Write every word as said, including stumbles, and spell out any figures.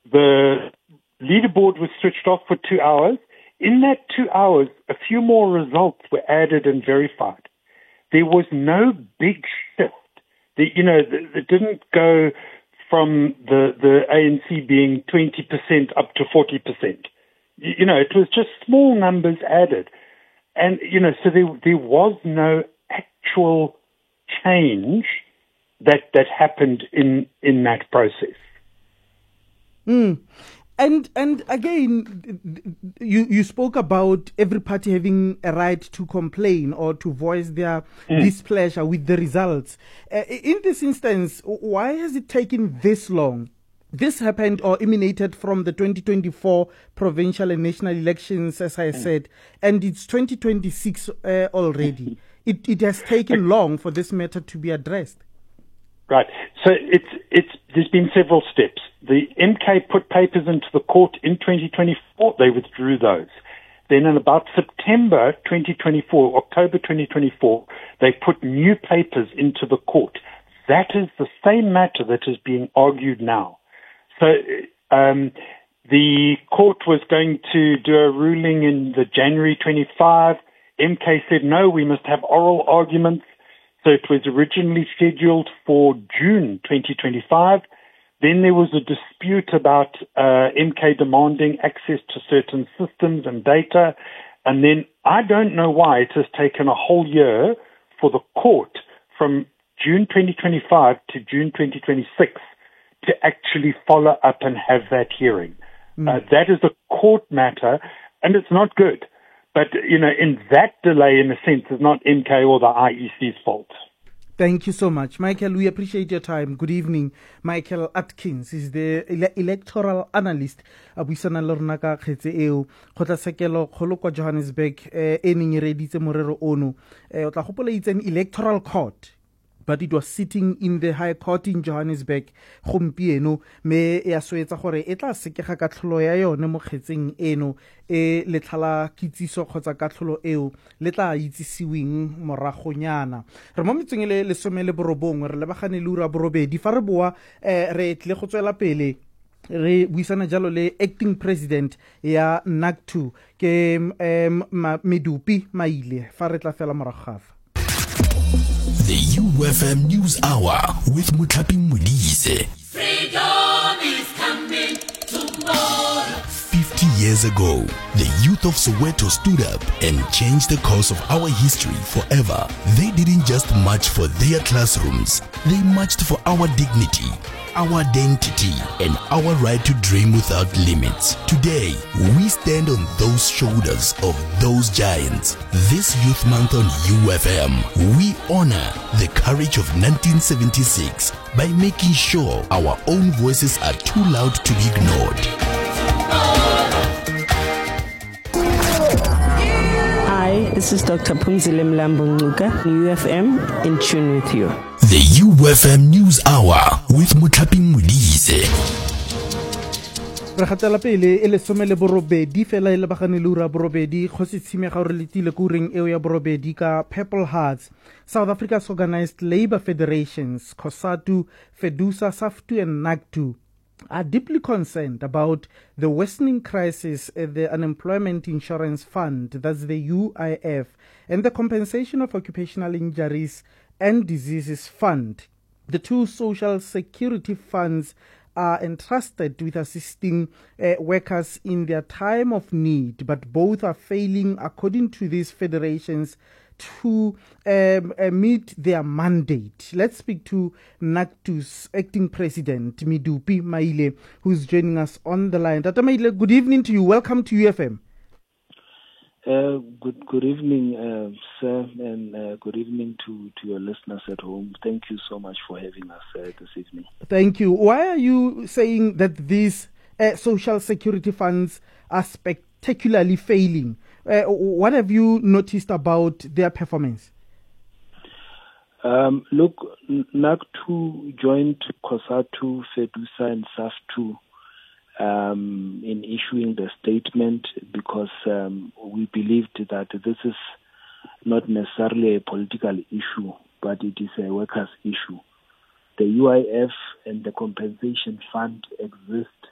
the leaderboard was switched off for two hours. In that two hours, a few more results were added and verified. There was no big shift. The, you know, it didn't go from the, the A N C being twenty percent up to forty percent. You know, it was just small numbers added. And, you know, so there, there was no actual change that, that happened in, in that process. Mm. And and again, you, you spoke about every party having a right to complain or to voice their mm. displeasure with the results. Uh, in this instance, why has it taken this long? This happened or emanated from the twenty twenty-four provincial and national elections, as I mm. said, and it's twenty twenty-six uh, already. It it has taken long for this matter to be addressed. Right. So it's it's there's been several steps. The M K put papers into the court in twenty twenty-four. They withdrew those. Then in about September twenty twenty-four, October twenty twenty-four, they put new papers into the court. That is the same matter that is being argued now. So um, the court was going to do a ruling in the January twenty-five. M K said, no, we must have oral arguments. So it was originally scheduled for June twenty twenty-five. Then there was a dispute about uh, M K demanding access to certain systems and data. And then I don't know why it has taken a whole year for the court from June twenty twenty-five to June twenty twenty-six to actually follow up and have that hearing. Mm. Uh, that is a court matter, and it's not good. But, you know, in that delay, in a sense, is not M K or the I E C's fault. Thank you so much. Michael, we appreciate your time. Good evening. Michael Atkins is the ele- electoral analyst. Abuisana lorna ka khetse eo kgotlasekelo kgolo kwa Johannesburg e neng e reditse morero ono. O tla gopola it's an electoral court, but it was sitting in the High Court in Johannesburg gompieno me ya soetsa gore e tla sekega katlholo ya yone mo khetseng eno e letlhala kitsiso kgotsa katlholo eo le tla itsisiweng moragonyana re mo metseng le lesome le borobongwe re lebagane le ura borobedi fa re boa re tle go tswela pele re buisana jalo le acting president ya N A C two ke Medupi Maile fa re tla fela moragafa. The U F M News Hour with Muthapi Modise. Freedom is coming tomorrow. Fifty years ago, the youth of Soweto stood up and changed the course of our history forever. They didn't just march for their classrooms, they marched for our dignity, our identity, and our right to dream without limits. Today, we stand on those shoulders of those giants. This Youth Month on U F M, we honor the courage of nineteen seventy-six by making sure our own voices are too loud to be ignored. Hi, this is Doctor Phumzile Mlambo Ngcuka, U F M, in tune with you. The U F M News Hour with Muthapi Modise. Re gatela pele e le some le borobedi fela e lebagane le ura borobedi go se tshimega gore letile ku reng eo ya borobedi ka Purple Hearts. South Africa's Organized Labour Federations, COSATU, FEDUSA, SAFTU and N A C two are deeply concerned about the worsening crisis at the Unemployment Insurance Fund, that's the U I F, and the Compensation of Occupational Injuries and Diseases Fund. The two social security funds are entrusted with assisting uh, workers in their time of need, but both are failing, according to these federations, to um, uh, meet their mandate. Let's speak to N A C two's acting president, Medupi Maile, who's joining us on the line. Tata Maile, good evening to you. Welcome to U F M. Uh, good good evening, uh, sir, and uh, good evening to, to your listeners at home. Thank you so much for having us uh, this evening. Thank you. Why are you saying that these uh, social security funds are spectacularly failing? Uh, what have you noticed about their performance? Um, look, N A C two joined COSATU, FEDUSA, and SAFTU Um, in issuing the statement because um, we believed that this is not necessarily a political issue, but it is a workers' issue. The U I F and the compensation fund exist